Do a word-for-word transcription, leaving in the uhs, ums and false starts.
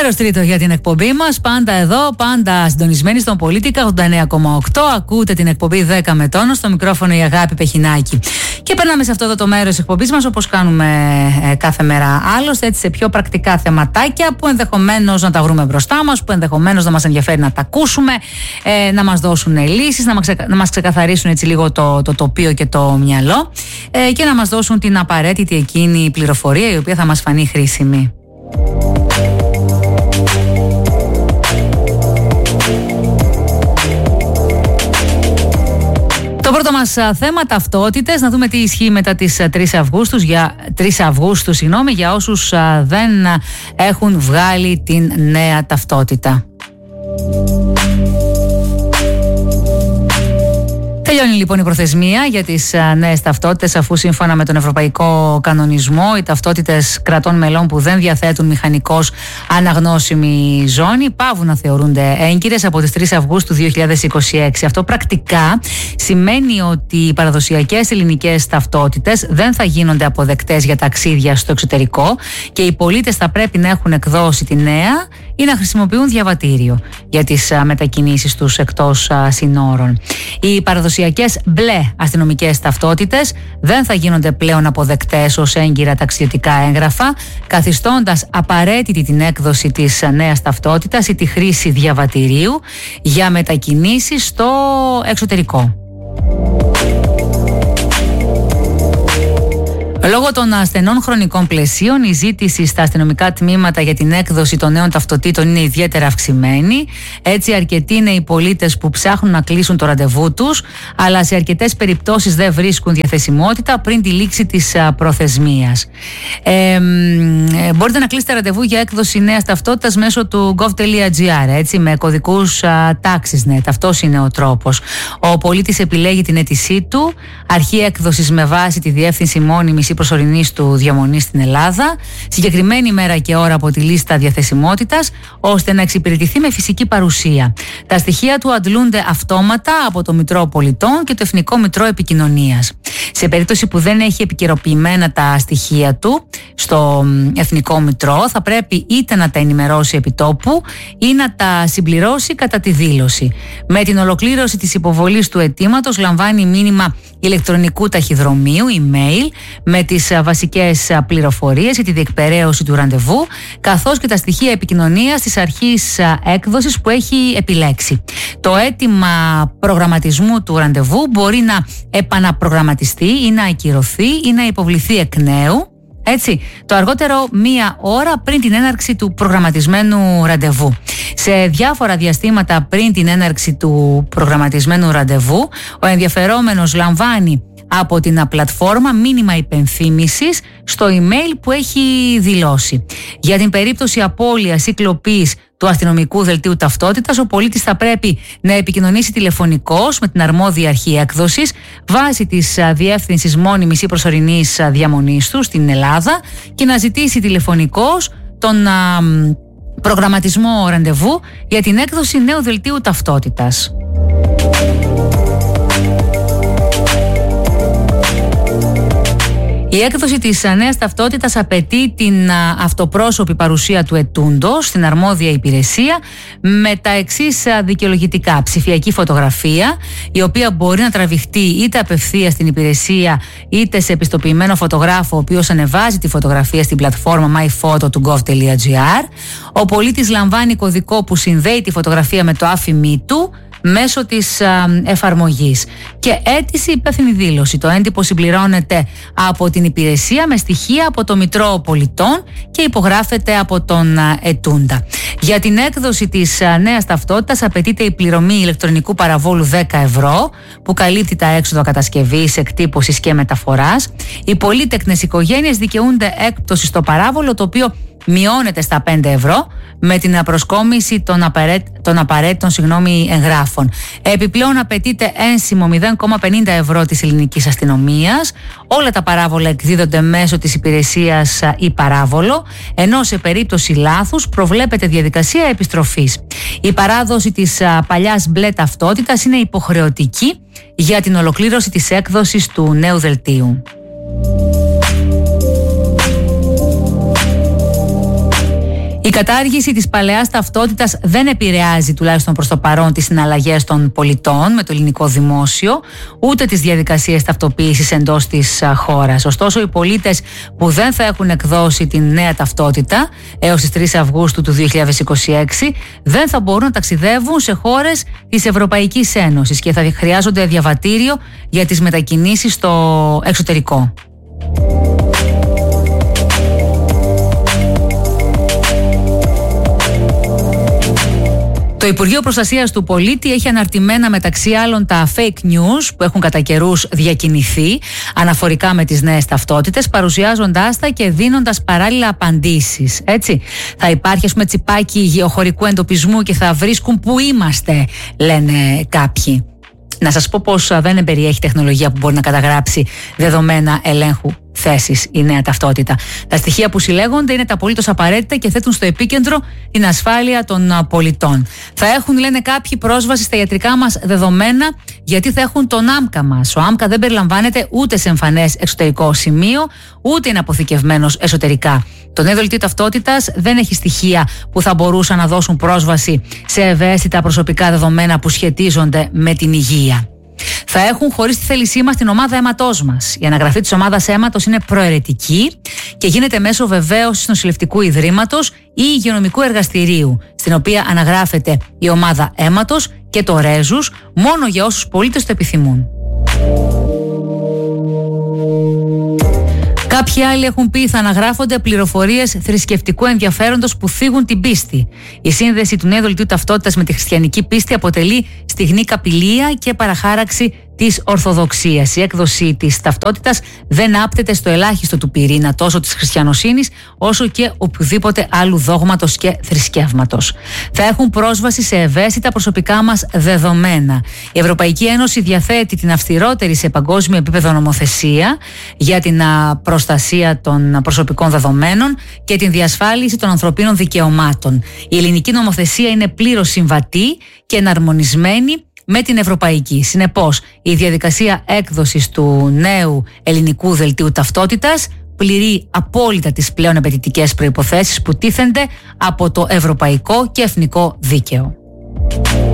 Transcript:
Μέρος τρίτο για την εκπομπή μας. Πάντα εδώ, πάντα συντονισμένοι στον Πολίτικα ογδόντα εννέα κόμμα οκτώ. Ακούτε την εκπομπή δέκα με τόνο. Στο μικρόφωνο η Αγάπη Πεχινάκη. Και περνάμε σε αυτό εδώ το μέρος της εκπομπής μας, όπως κάνουμε ε, κάθε μέρα άλλωστε, έτσι σε πιο πρακτικά θεματάκια που ενδεχομένως να τα βρούμε μπροστά μας, που ενδεχομένως να μας ενδιαφέρει να τα ακούσουμε, ε, να μας δώσουν λύσεις, να μας, ξεκα... να μας ξεκαθαρίσουν έτσι λίγο το, το τοπίο και το μυαλό ε, και να μας δώσουν την απαραίτητη εκείνη πληροφορία η οποία θα μας φανεί χρήσιμη. Το πρώτο μας θέμα, ταυτότητες, να δούμε τι ισχύει μετά τις τρεις Αυγούστου για, τρεις Αυγούστου, συγγνώμη, για όσους δεν έχουν βγάλει την νέα ταυτότητα. Τελειώνει λοιπόν η προθεσμία για τις νέες ταυτότητες, αφού σύμφωνα με τον Ευρωπαϊκό Κανονισμό οι ταυτότητες κρατών μελών που δεν διαθέτουν μηχανικώς αναγνώσιμη ζώνη παύουν να θεωρούνται έγκυρες από τις τρεις Αυγούστου δύο χιλιάδες είκοσι έξι. Αυτό πρακτικά σημαίνει ότι οι παραδοσιακές ελληνικές ταυτότητες δεν θα γίνονται αποδεκτές για ταξίδια στο εξωτερικό και οι πολίτες θα πρέπει να έχουν εκδώσει τη νέα ή να χρησιμοποιούν διαβατήριο για τις μετακινήσεις τους εκτός συνόρων. Οι παραδοσιακές μπλε αστυνομικές ταυτότητες δεν θα γίνονται πλέον αποδεκτές ως έγκυρα ταξιδιωτικά έγγραφα, καθιστώντας απαραίτητη την έκδοση της νέας ταυτότητας ή τη χρήση διαβατηρίου για μετακινήσεις στο εξωτερικό. Λόγω των ασθενών χρονικών πλαισίων, η ζήτηση στα αστυνομικά τμήματα για την έκδοση των νέων ταυτοτήτων είναι ιδιαίτερα αυξημένη. Έτσι, αρκετοί είναι οι πολίτες που ψάχνουν να κλείσουν το ραντεβού τους, αλλά σε αρκετές περιπτώσεις δεν βρίσκουν διαθεσιμότητα πριν τη λήξη της προθεσμίας. Ε, μπορείτε να κλείσετε ραντεβού για έκδοση νέας ταυτότητας μέσω του gov.gr, έτσι, με κωδικούς TaxisNet. Αυτός είναι ο τρόπος. Ο πολίτης επιλέγει την αίτησή του, αρχή έκδοσης με βάση τη διεύθυνση μόνιμης προσωρινής του διαμονής στην Ελλάδα, συγκεκριμένη μέρα και ώρα από τη λίστα διαθεσιμότητας, ώστε να εξυπηρετηθεί με φυσική παρουσία. Τα στοιχεία του αντλούνται αυτόματα από το Μητρό Πολιτών και το Εθνικό Μητρό Επικοινωνίας. Σε περίπτωση που δεν έχει επικαιροποιημένα τα στοιχεία του στο Εθνικό Μητρό, θα πρέπει είτε να τα ενημερώσει επιτόπου ή να τα συμπληρώσει κατά τη δήλωση. Με την ολοκλήρωση της υποβολής του αιτήματος λαμβάνει μήνυμα ηλεκτρονικού ταχυδρομείου, email, με τις βασικές πληροφορίες για τη διεκπεραίωση του ραντεβού, καθώς και τα στοιχεία επικοινωνίας της αρχής έκδοσης που έχει επιλέξει. Το αίτημα προγραμματισμού του ραντεβού μπορεί να επαναπρογραμματιστεί ή να ακυρωθεί ή να υποβληθεί εκ νέου, έτσι, το αργότερο μία ώρα πριν την έναρξη του προγραμματισμένου ραντεβού. Σε διάφορα διαστήματα πριν την έναρξη του προγραμματισμένου ραντεβού, ο ενδιαφερόμενος λαμβάνει από την πλατφόρμα μήνυμα υπενθύμησης στο email που έχει δηλώσει. Για την περίπτωση απώλειας ή κλοπής του αστυνομικού δελτίου ταυτότητας, ο πολίτης θα πρέπει να επικοινωνήσει τηλεφωνικώς με την αρμόδια αρχή έκδοσης βάσει της διεύθυνσης μόνιμης ή προσωρινής διαμονής του στην Ελλάδα και να ζητήσει τηλεφωνικώς τον α, προγραμματισμό ραντεβού για την έκδοση νέου δελτίου ταυτότητας. Η έκδοση της νέας ταυτότητας απαιτεί την αυτοπρόσωπη παρουσία του ετούντος στην αρμόδια υπηρεσία με τα εξής δικαιολογητικά. Ψηφιακή φωτογραφία, η οποία μπορεί να τραβηχτεί είτε απευθείας στην υπηρεσία είτε σε επιστοποιημένο φωτογράφο, ο οποίος ανεβάζει τη φωτογραφία στην πλατφόρμα myphoto του gov.gr. Ο πολίτης λαμβάνει κωδικό που συνδέει τη φωτογραφία με το άφημί του μέσω της α, εφαρμογής και αίτηση υπεύθυνη δήλωση. Το έντυπο συμπληρώνεται από την υπηρεσία με στοιχεία από το Μητρό Πολιτών και υπογράφεται από τον α, ετούντα. Για την έκδοση της α, νέας ταυτότητας απαιτείται η πληρωμή ηλεκτρονικού παραβόλου δέκα ευρώ που καλύπτει τα έξοδα κατασκευής, εκτύπωσης και μεταφοράς. Οι πολύτεκνες οικογένειες δικαιούνται έκπτωση στο παράβολο, το οποίο μειώνεται στα πέντε ευρώ με την προσκόμιση των, απαραίτ, των απαραίτητων συγγνώμη, εγγράφων. Επιπλέον απαιτείται ένσημο μηδέν κόμμα πενήντα ευρώ της ελληνικής αστυνομίας. Όλα τα παράβολα εκδίδονται μέσω της υπηρεσίας e-παράβολο, ενώ σε περίπτωση λάθους προβλέπεται διαδικασία επιστροφής. Η παράδοση της παλιάς μπλε ταυτότητας είναι υποχρεωτική για την ολοκλήρωση της έκδοσης του νέου δελτίου. Η κατάργηση της παλαιάς ταυτότητας δεν επηρεάζει, τουλάχιστον προς το παρόν, τις συναλλαγές των πολιτών με το ελληνικό δημόσιο, ούτε τις διαδικασίες ταυτοποίησης εντός της χώρας. Ωστόσο, οι πολίτες που δεν θα έχουν εκδώσει την νέα ταυτότητα έως τις τρεις Αυγούστου του δύο χιλιάδες είκοσι έξι δεν θα μπορούν να ταξιδεύουν σε χώρες της Ευρωπαϊκής Ένωσης και θα χρειάζονται διαβατήριο για τις μετακινήσεις στο εξωτερικό. Το Υπουργείο Προστασίας του Πολίτη έχει αναρτημένα μεταξύ άλλων τα fake news που έχουν κατά καιρούς διακινηθεί αναφορικά με τις νέες ταυτότητες, παρουσιάζοντάς τα και δίνοντας παράλληλα απαντήσεις. Έτσι. Θα υπάρχει, ας πούμε, τσιπάκι γεωχωρικού εντοπισμού και θα βρίσκουν που είμαστε, λένε κάποιοι. Να σας πω πως δεν περιέχει τεχνολογία που μπορεί να καταγράψει δεδομένα ελέγχου θέσης η νέα ταυτότητα. Τα στοιχεία που συλλέγονται είναι τα απολύτως απαραίτητα και θέτουν στο επίκεντρο την ασφάλεια των πολιτών. Θα έχουν, λένε κάποιοι, πρόσβαση στα ιατρικά μας δεδομένα, γιατί θα έχουν τον άμκα μας. Ο άμκα δεν περιλαμβάνεται ούτε σε εμφανές εξωτερικό σημείο, ούτε είναι αποθηκευμένος εσωτερικά. Το νέο δελτίο ταυτότητας δεν έχει στοιχεία που θα μπορούσαν να δώσουν πρόσβαση σε ευαίσθητα προσωπικά δεδομένα που σχετίζονται με την υγεία. Θα έχουν χωρίς τη θέλησή μας την ομάδα αίματός μας. Η αναγραφή της ομάδας αίματος είναι προαιρετική και γίνεται μέσω βεβαίωσης νοσηλευτικού ιδρύματος ή υγειονομικού εργαστηρίου, στην οποία αναγράφεται η ομάδα αίματος και το ρέζους μόνο για όσους πολίτες το επιθυμούν. Κάποιοι άλλοι έχουν πει θα αναγράφονται πληροφορίες θρησκευτικού ενδιαφέροντος που θίγουν την πίστη. Η σύνδεση του νέου δελτίου ταυτότητας με τη χριστιανική πίστη αποτελεί στιγνή καπηλεία και παραχάραξη της Ορθοδοξίας. Η έκδοση της ταυτότητας δεν άπτεται στο ελάχιστο του πυρήνα τόσο της χριστιανοσύνης όσο και οποιοδήποτε άλλου δόγματος και θρησκεύματος. Θα έχουν πρόσβαση σε ευαίσθητα προσωπικά μας δεδομένα. Η Ευρωπαϊκή Ένωση διαθέτει την αυστηρότερη σε παγκόσμιο επίπεδο νομοθεσία για την προστασία των προσωπικών δεδομένων και την διασφάλιση των ανθρωπίνων δικαιωμάτων. Η ελληνική νομοθεσία είναι πλήρως συμβατή και εναρμονισμένη με την ευρωπαϊκή. Συνεπώς, η διαδικασία έκδοσης του νέου ελληνικού δελτίου ταυτότητας πληρεί απόλυτα τις πλέον απαιτητικές προϋποθέσεις που τίθενται από το ευρωπαϊκό και εθνικό δίκαιο.